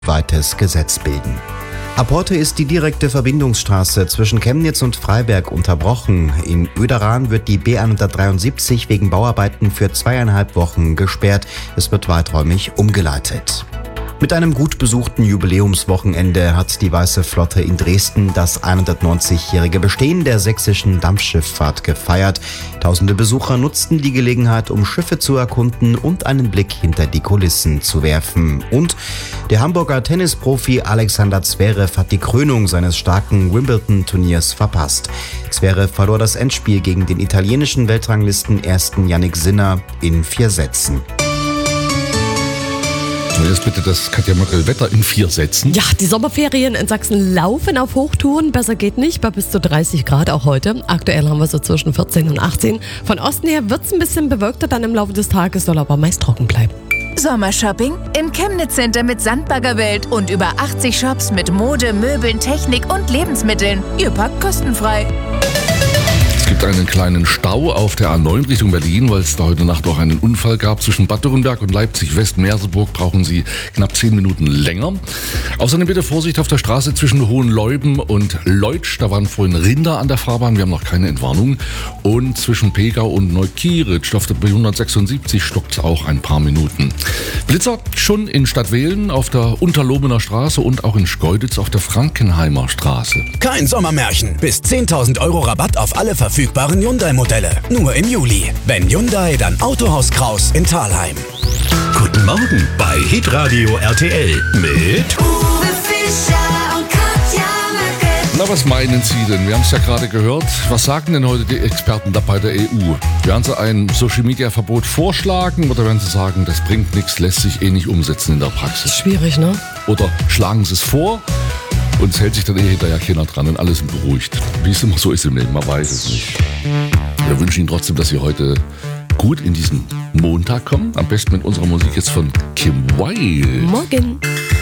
weites Gesetz bilden. Ab heute ist die direkte Verbindungsstraße zwischen Chemnitz und Freiberg unterbrochen. In Oederan wird die B173 wegen Bauarbeiten für 2,5 Wochen gesperrt. Es wird weiträumig umgeleitet. Mit einem gut besuchten Jubiläumswochenende hat die Weiße Flotte in Dresden das 190-jährige Bestehen der sächsischen Dampfschifffahrt gefeiert. Tausende Besucher nutzten die Gelegenheit, um Schiffe zu erkunden und einen Blick hinter die Kulissen zu werfen. Und der Hamburger Tennisprofi Alexander Zverev hat die Krönung seines starken Wimbledon-Turniers verpasst. Zverev verlor das Endspiel gegen den italienischen Weltranglisten-Ersten Jannik Sinner in 4 Sätzen. Jetzt bitte das Katja-Mackl-Wetter in 4 Sätzen. Ja, die Sommerferien in Sachsen laufen auf Hochtouren. Besser geht nicht, bei bis zu 30 Grad auch heute. Aktuell haben wir so zwischen 14 und 18. Von Osten her wird es ein bisschen bewölkter dann im Laufe des Tages, soll aber meist trocken bleiben. Sommershopping im Chemnitz Center mit Sandbaggerwelt und über 80 Shops mit Mode, Möbeln, Technik und Lebensmitteln. Ihr packt kostenfrei. Es gibt einen kleinen Stau auf der A9 Richtung Berlin, weil es da heute Nacht auch einen Unfall gab. Zwischen Bad Dürrenberg und Leipzig-West-Merseburg brauchen Sie knapp 10 Minuten länger. Außerdem bitte Vorsicht auf der Straße zwischen Hohenleuben und Leutsch. Da waren vorhin Rinder an der Fahrbahn, wir haben noch keine Entwarnung. Und zwischen Pegau und Neukieritz auf der B176 stockt es auch ein paar Minuten. Blitzer schon in Stadtwehlen auf der Unterlobener Straße und auch in Schkeuditz auf der Frankenheimer Straße. Kein Sommermärchen. Bis 10.000 € Rabatt auf alle verfügbaren Hyundai-Modelle. Nur im Juli. Wenn Hyundai, dann Autohaus Kraus in Thalheim. Guten Morgen bei Hitradio RTL mit Uwe Fischer und Katja Mackl. Na, was meinen Sie denn? Wir haben es ja gerade gehört. Was sagen denn heute die Experten da bei der EU? Werden sie ein Social-Media-Verbot vorschlagen oder werden sie sagen, das bringt nichts, lässt sich nicht umsetzen in der Praxis? Schwierig, ne? Oder schlagen sie es vor und es hält sich dann hinterher keiner dran und alles sind beruhigt? Wie es immer so ist im Leben, man weiß es nicht. Wir wünschen Ihnen trotzdem, dass Sie heute gut in diesen Montag kommen. Am besten mit unserer Musik jetzt von Kim Wilde. Morgen.